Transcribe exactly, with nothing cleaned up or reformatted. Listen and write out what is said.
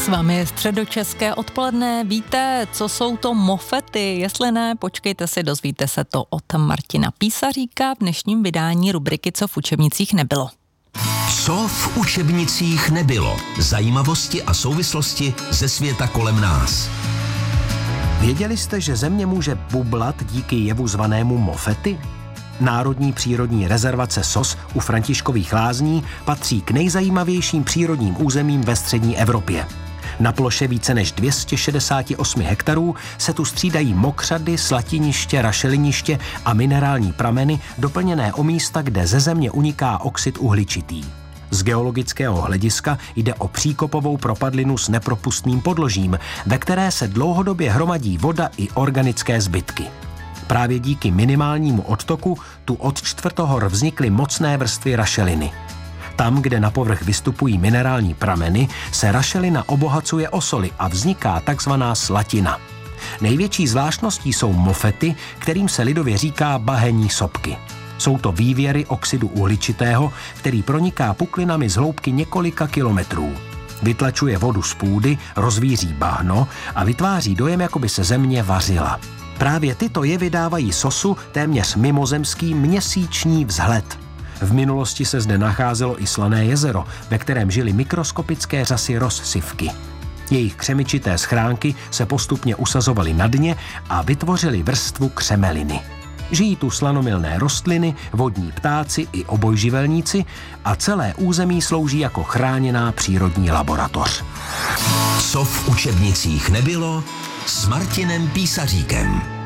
vámi je středočeské odpoledne. Víte, co jsou to mofety? Jestli ne, počkejte si, dozvíte se to od Martina Písaříka v dnešním vydání rubriky Co v učebnicích nebylo. Co v učebnicích nebylo? Zajímavosti a souvislosti ze světa kolem nás. Věděli jste, že Země může bublat díky jevu zvanému mofety? Národní přírodní rezervace S O S u Františkových Lázní patří k nejzajímavějším přírodním územím ve střední Evropě. Na ploše více než dvě stě šedesát osm hektarů se tu střídají mokřady, slatiniště, rašeliniště a minerální prameny doplněné o místa, kde ze země uniká oxid uhličitý. Z geologického hlediska jde o příkopovou propadlinu s nepropustným podložím, ve které se dlouhodobě hromadí voda i organické zbytky. Právě díky minimálnímu odtoku tu od čtvrtohor vznikly mocné vrstvy rašeliny. Tam, kde na povrch vystupují minerální prameny, se rašelina obohacuje o soli a vzniká takzvaná slatina. Největší zvláštností jsou mofety, kterým se lidově říká bahenní sopky. Jsou to vývěry oxidu uhličitého, který proniká puklinami z hloubky několika kilometrů. Vytlačuje vodu z půdy, rozvíří bahno a vytváří dojem, jako by se země vařila. Právě tyto jevy dávají sosu téměř mimozemský měsíční vzhled. V minulosti se zde nacházelo i slané jezero, ve kterém žily mikroskopické řasy rozsyvky. Jejich křemičité schránky se postupně usazovaly na dně a vytvořily vrstvu křemeliny. Žijí tu slanomilné rostliny, vodní ptáci i obojživelníci a celé území slouží jako chráněná přírodní laboratoř. Co v učebnicích nebylo s Martinem Písaříkem.